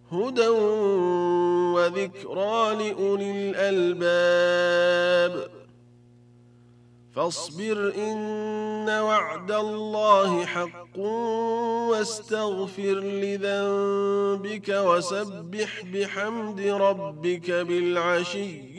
هدى وذكرى لأولي الألباب فاصبر إن وعد الله حق واستغفر لذنبك وسبح بحمد ربك بالعشي